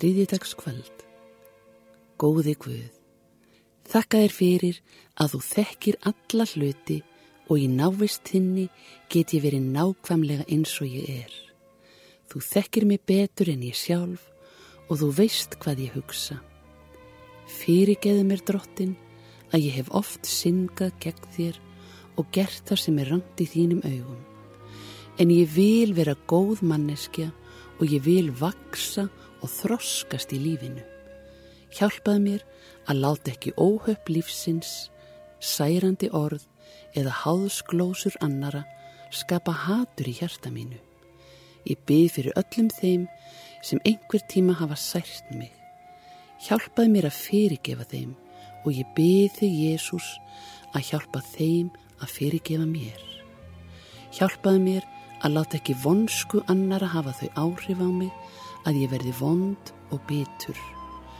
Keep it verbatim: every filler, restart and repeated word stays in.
Þriðjudagskvöld. Góði Guð, þakka þér fyrir að þú þekkir alla hluti og í návist þinni get ég verið nákvæmlega eins og ég er. Þú þekkir mig betur en ég sjálf og þú veist hvað ég hugsa. Fyrirgeðu mér, Drottin, að ég hef oft syndgað gegn þér og gert það sem er rangt í þínum augum. En ég vil vera góð manneskja og ég vil vaksa og þroskast í lífinu. Hjálpaðu mér að láta ekki óhöpp lífsins, særandi orð eða háðsglósur annara skapa hatur í hjarta mínu. Ég bið fyrir öllum þeim sem einhver tíma hafa sært mig. Hjálpaðu mér að fyrirgefa þeim og ég bið þig, Jesús, að hjálpa þeim að fyrirgefa mér. Hjálpaðu mér að láta ekki vonsku annara hafa þau áhrif á mig að ég verði vond og bitur.